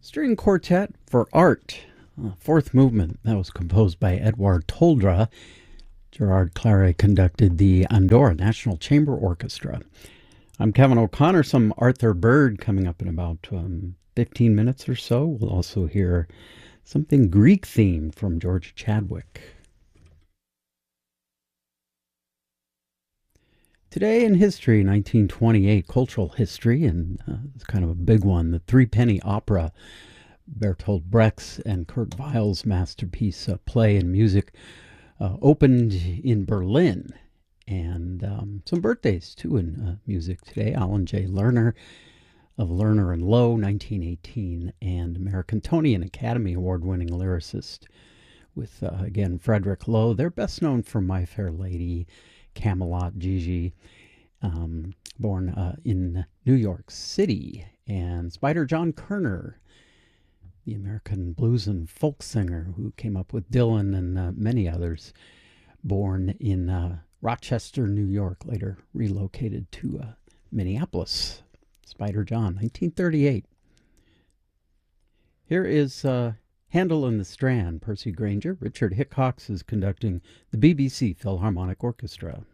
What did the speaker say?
String Quartet for Art, fourth movement. That was composed by Edouard Toldra. Gerard Claret conducted the Andorra National Chamber Orchestra. I'm Kevin O'Connor. Some Arthur Byrd coming up in about 15 minutes or so. We'll also hear something Greek-themed from George Chadwick. Today in history, 1928, cultural history, and it's kind of a big one. The Threepenny Opera, Bertolt Brecht's and Kurt Weill's masterpiece play and music, opened in Berlin. And some birthdays, too, in music today. Alan J. Lerner of Lerner and Lowe, 1918, and American Tony and Academy Award-winning lyricist with, again, Frederick Lowe. They're best known for My Fair Lady, Camelot, Gigi, born in New York City, and Spider John Kerner, the American blues and folk singer who came up with Dylan and many others, born in Rochester, New York, later relocated to Minneapolis. Spider John, 1938. Here is Handel and the Strand, Percy Grainger. Richard Hickox is conducting the BBC Philharmonic Orchestra.